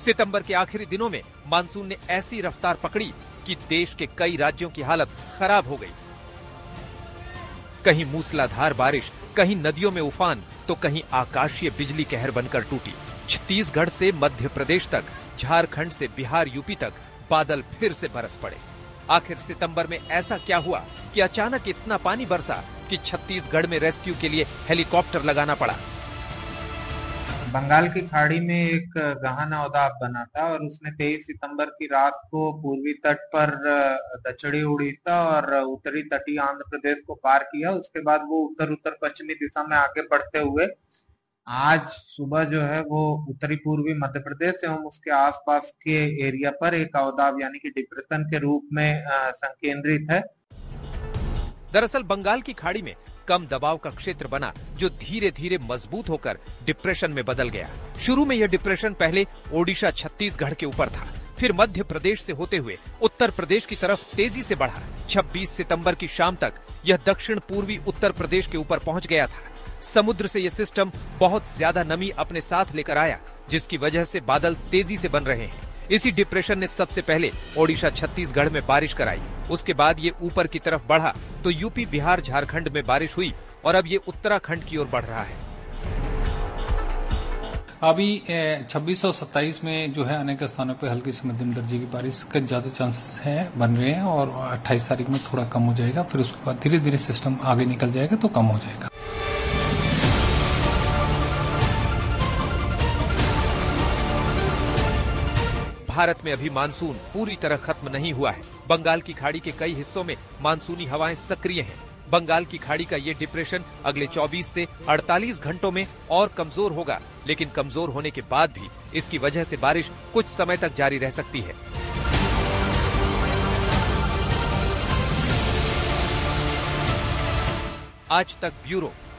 सितंबर के आखिरी दिनों में मानसून ने ऐसी रफ्तार पकड़ी कि देश के कई राज्यों की हालत खराब हो गई। कहीं मूसलाधार बारिश, कहीं नदियों में उफान, तो कहीं आकाशीय बिजली कहर बनकर टूटी। छत्तीसगढ़ से मध्य प्रदेश तक, झारखंड से बिहार यूपी तक बादल फिर से बरस पड़े। आखिर सितंबर में ऐसा क्या हुआ कि अचानक इतना पानी बरसा कि छत्तीसगढ़ में रेस्क्यू के लिए हेलीकॉप्टर लगाना पड़ा। बंगाल की खाड़ी में एक गहन अवदाब बना था और उसने 23 सितंबर की रात को पूर्वी तट पर दक्षिणी उड़ीसा और उत्तरी तटीय आंध्र प्रदेश को पार किया। उसके बाद वो उत्तर उत्तर पश्चिमी दिशा में आगे बढ़ते हुए आज सुबह जो है वो उत्तरी पूर्वी मध्य प्रदेश एवं उसके आसपास के एरिया पर एक अवदाब यानी कि डिप्रेशन के रूप में संकेंद्रित है। दरअसल बंगाल की खाड़ी में कम दबाव का क्षेत्र बना जो धीरे धीरे मजबूत होकर डिप्रेशन में बदल गया। शुरू में यह डिप्रेशन पहले ओडिशा छत्तीसगढ़ के ऊपर था, फिर मध्य प्रदेश से होते हुए उत्तर प्रदेश की तरफ तेजी से बढ़ा। 26 सितंबर की शाम तक यह दक्षिण पूर्वी उत्तर प्रदेश के ऊपर पहुंच गया था। समुद्र से यह सिस्टम बहुत ज्यादा नमी अपने साथ लेकर आया, जिसकी वजह से बादल तेजी से बन रहे हैं। इसी डिप्रेशन ने सबसे पहले ओडिशा छत्तीसगढ़ में बारिश कराई। उसके बाद ये ऊपर की तरफ बढ़ा तो यूपी बिहार झारखंड में बारिश हुई और अब ये उत्तराखंड की ओर बढ़ रहा है। अभी 26 और 27 में जो है अनेक स्थानों पर हल्की से मध्यम दर्जे की बारिश के ज्यादा चांसेस है बन रहे हैं और 28 तारीख में थोड़ा कम हो जाएगा। फिर उसके बाद धीरे धीरे सिस्टम आगे निकल जाएगा तो कम हो जाएगा। भारत में अभी मानसून पूरी तरह खत्म नहीं हुआ है। बंगाल की खाड़ी के कई हिस्सों में मानसूनी हवाएं सक्रिय हैं। बंगाल की खाड़ी का ये डिप्रेशन अगले 24 से 48 घंटों में और कमजोर होगा, लेकिन कमजोर होने के बाद भी इसकी वजह से बारिश कुछ समय तक जारी रह सकती है। आज तक ब्यूरो